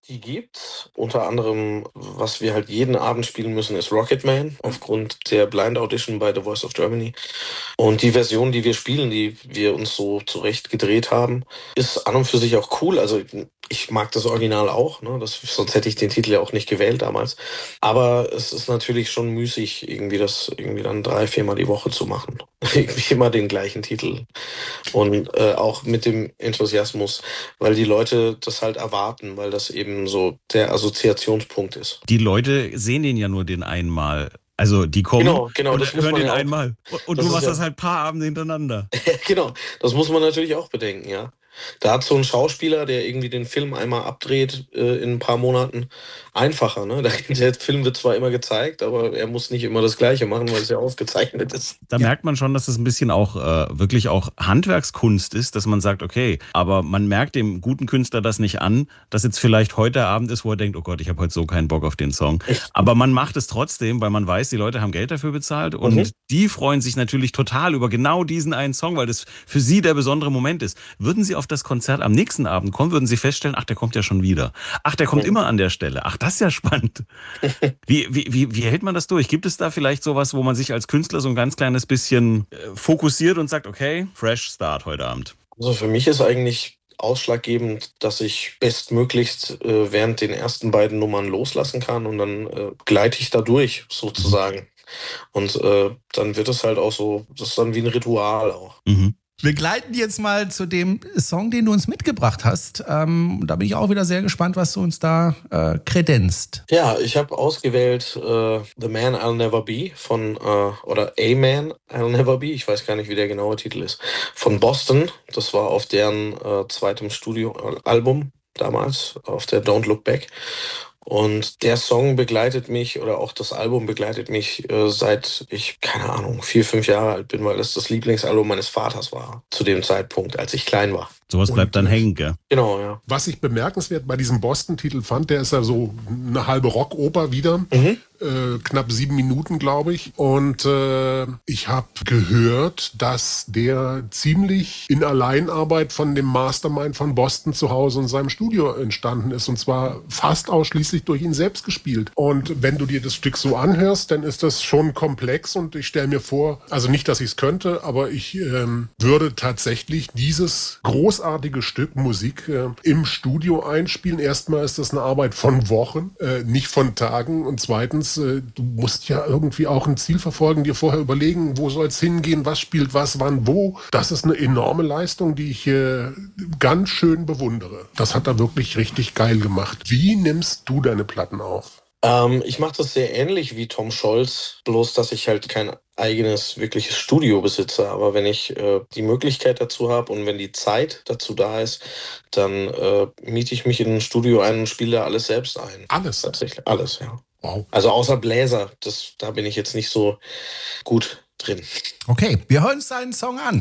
Die gibt's. Unter anderem, was wir halt jeden Abend spielen müssen, ist Rocketman, aufgrund der Blind Audition bei The Voice of Germany. Und die Version, die wir spielen, die wir uns so zurecht gedreht haben, ist an und für sich auch cool. Also ich mag das Original auch, ne? Sonst hätte ich den Titel ja auch nicht gewählt damals. Aber es ist natürlich schon müßig, das irgendwie dann 3-4 Mal die Woche zu machen. Irgendwie immer den gleichen Titel. Und auch mit dem Enthusiasmus, weil die Leute das halt erwarten, weil das eben so der Assoziationspunkt ist. Die Leute sehen den ja nur den einmal. Also die kommen Genau, und das muss hören man den ja auch. einmal. Und Das du ist machst ja, das halt ein paar Abende hintereinander. genau, das muss man natürlich auch bedenken, ja. Da hat so ein Schauspieler, der irgendwie den Film einmal abdreht in ein paar Monaten, einfacher, ne? Der Film wird zwar immer gezeigt, aber er muss nicht immer das Gleiche machen, weil es ja aufgezeichnet ist. Da merkt man schon, dass es ein bisschen auch wirklich auch Handwerkskunst ist, dass man sagt, okay, aber man merkt dem guten Künstler das nicht an, dass jetzt vielleicht heute der Abend ist, wo er denkt, oh Gott, ich habe heute so keinen Bock auf den Song. Aber man macht es trotzdem, weil man weiß, die Leute haben Geld dafür bezahlt Mhm. und die freuen sich natürlich total über genau diesen einen Song, weil das für sie der besondere Moment ist. Würden Sie auf das Konzert am nächsten Abend kommen, würden Sie feststellen, ach, der kommt ja schon wieder. Ach, der kommt Mhm. immer an der Stelle. Ach, das ist ja spannend. Wie hält man das durch? Gibt es da vielleicht sowas, wo man sich als Künstler so ein ganz kleines bisschen fokussiert und sagt, okay, fresh start heute Abend? Also für mich ist eigentlich ausschlaggebend, dass ich bestmöglichst während den ersten beiden Nummern loslassen kann und dann gleite ich da durch, Mhm. sozusagen. Und dann wird es halt auch so, das ist dann wie ein Ritual auch. Mhm. Wir gleiten jetzt mal zu dem Song, den du uns mitgebracht hast. Da bin ich auch wieder sehr gespannt, was du uns da kredenzt. Ja, ich habe ausgewählt The Man I'll Never Be oder A Man I'll Never Be, ich weiß gar nicht, wie der genaue Titel ist, von Boston. Das war auf deren zweitem Studioalbum damals, auf der Don't Look Back. Und der Song begleitet mich, oder auch das Album begleitet mich, seit ich, keine Ahnung, 4-5 Jahre alt bin, weil es das Lieblingsalbum meines Vaters war, zu dem Zeitpunkt, als ich klein war. Sowas bleibt dann hängen, gell? Genau, ja. Was ich bemerkenswert bei diesem Boston-Titel fand, der ist ja so eine halbe Rockoper wieder. Mhm. Knapp 7 Minuten, glaube ich. Und ich habe gehört, dass der ziemlich in Alleinarbeit von dem Mastermind von Boston zu Hause in seinem Studio entstanden ist. Und zwar fast ausschließlich durch ihn selbst gespielt. Und wenn du dir das Stück so anhörst, dann ist das schon komplex. Und ich stelle mir vor, also nicht, dass ich es könnte, aber ich würde tatsächlich dieses großartige Stück Musik im Studio einspielen. Erstmal ist das eine Arbeit von Wochen, nicht von Tagen. Und zweitens, du musst ja irgendwie auch ein Ziel verfolgen, dir vorher überlegen, wo soll es hingehen, was spielt was, wann, wo. Das ist eine enorme Leistung, die ich ganz schön bewundere. Das hat er wirklich richtig geil gemacht. Wie nimmst du deine Platten auf? Ich mache das sehr ähnlich wie Tom Scholz, bloß dass ich halt kein eigenes wirkliches Studio besitze. Aber wenn ich die Möglichkeit dazu habe und wenn die Zeit dazu da ist, dann miete ich mich in ein Studio ein und spiele alles selbst ein. Alles? Tatsächlich alles, ja. Wow. Also außer Bläser, da bin ich jetzt nicht so gut drin. Okay, wir hören uns deinen Song an.